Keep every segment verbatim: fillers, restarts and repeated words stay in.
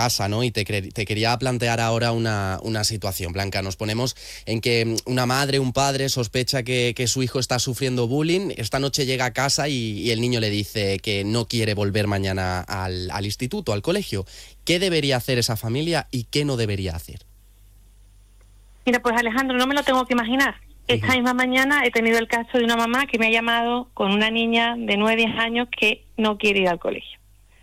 casa, ¿no? Y te, te quería plantear ahora una, una situación, Blanca. Nos ponemos en que una madre, un padre sospecha que, que su hijo está sufriendo bullying. Esta noche llega a casa y, y el niño le dice que no quiere volver mañana al, al instituto, al colegio. ¿Qué debería hacer esa familia y qué no debería hacer? Mira, pues Alejandro, no me lo tengo que imaginar. Esta misma mañana he tenido el caso de una mamá que me ha llamado con una niña de nueve, diez años que no quiere ir al colegio.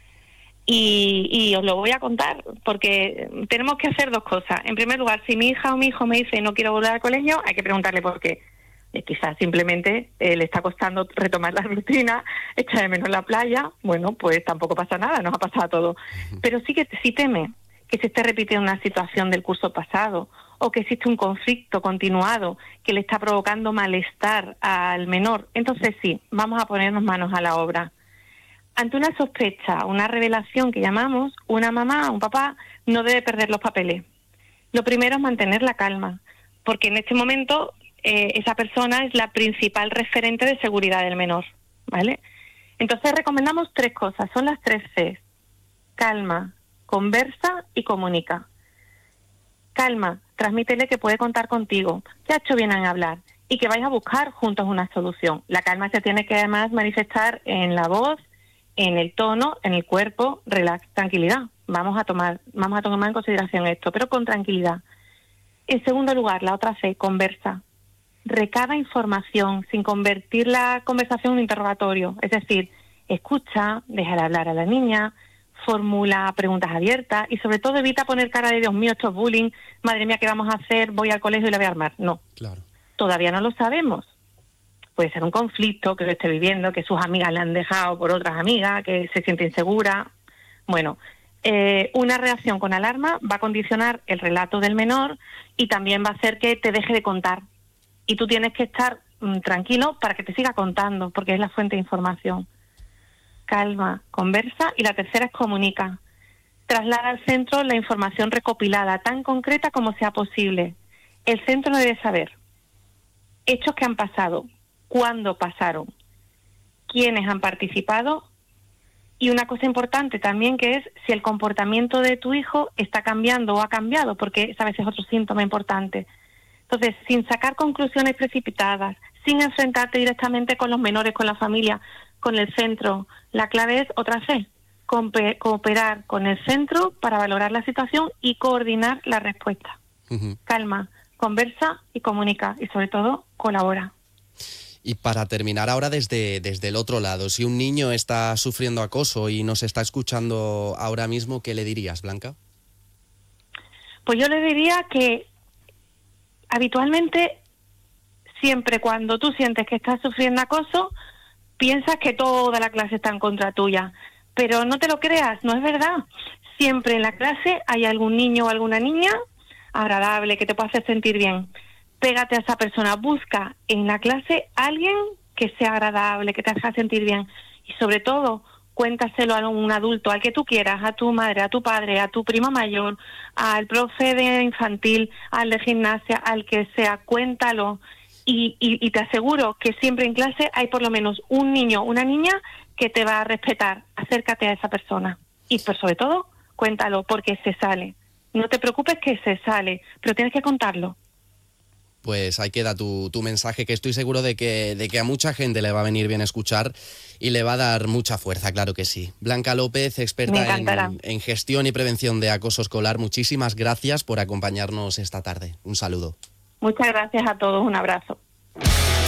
Y, y os lo voy a contar porque tenemos que hacer dos cosas. En primer lugar, si mi hija o mi hijo me dice no quiero volver al colegio, hay que preguntarle por qué. Eh, quizás simplemente eh, le está costando retomar la rutina, echa de menos la playa. Bueno, pues tampoco pasa nada, nos ha pasado a todos. Pero sí que si teme que se esté repitiendo una situación del curso pasado o que existe un conflicto continuado que le está provocando malestar al menor, entonces sí, vamos a ponernos manos a la obra. Ante una sospecha, una revelación que llamamos, una mamá o un papá no debe perder los papeles. Lo primero es mantener la calma, porque en este momento eh, esa persona es la principal referente de seguridad del menor, ¿vale? Entonces recomendamos tres cosas, son las tres Cs: calma, conversa y comunica. Calma, transmítele que puede contar contigo, que ha hecho bien en hablar y que vais a buscar juntos una solución. La calma se tiene que además manifestar en la voz, en el tono, en el cuerpo, relax, tranquilidad. Vamos a tomar, vamos a tomar en consideración esto, pero con tranquilidad. En segundo lugar, la otra C, conversa. Recaba información sin convertir la conversación en un interrogatorio. Es decir, escucha, déjala hablar a la niña, formula preguntas abiertas y sobre todo evita poner cara de Dios mío, esto es bullying, madre mía, ¿qué vamos a hacer? Voy al colegio y la voy a armar. No, claro. Todavía no lo sabemos. Puede ser un conflicto que lo esté viviendo, que sus amigas le han dejado por otras amigas, que se siente insegura. Bueno, eh, una reacción con alarma va a condicionar el relato del menor y también va a hacer que te deje de contar. Y tú tienes que estar mm, tranquilo para que te siga contando, porque es la fuente de información. Calma, conversa y la tercera es comunica. Traslada al centro la información recopilada, tan concreta como sea posible. El centro debe saber hechos que han pasado, cuándo pasaron, quiénes han participado y una cosa importante también que es si el comportamiento de tu hijo está cambiando o ha cambiado, porque esa vez es otro síntoma importante. Entonces, sin sacar conclusiones precipitadas, sin enfrentarte directamente con los menores, con la familia, con el centro, la clave es otra C, cooperar con el centro para valorar la situación y coordinar la respuesta. Uh-huh. Calma, conversa y comunica y sobre todo colabora. Y para terminar ahora desde, desde el otro lado, si un niño está sufriendo acoso y nos está escuchando ahora mismo, ¿qué le dirías, Blanca? Pues yo le diría que habitualmente, siempre cuando tú sientes que estás sufriendo acoso, piensas que toda la clase está en contra tuya, pero no te lo creas, no es verdad. Siempre en la clase hay algún niño o alguna niña agradable que te pueda hacer sentir bien. Pégate a esa persona, busca en la clase a alguien que sea agradable, que te haga sentir bien y sobre todo cuéntaselo a un adulto, al que tú quieras, a tu madre, a tu padre, a tu primo mayor, al profe de infantil, al de gimnasia, al que sea, cuéntalo y, y, y te aseguro que siempre en clase hay por lo menos un niño o una niña que te va a respetar. Acércate a esa persona y por sobre todo cuéntalo porque se sale. No te preocupes que se sale, pero tienes que contarlo. Pues ahí queda tu, tu mensaje, que estoy seguro de que, de que a mucha gente le va a venir bien escuchar y le va a dar mucha fuerza, claro que sí. Blanca López, experta en, en gestión y prevención de acoso escolar, muchísimas gracias por acompañarnos esta tarde. Un saludo. Muchas gracias a todos, un abrazo.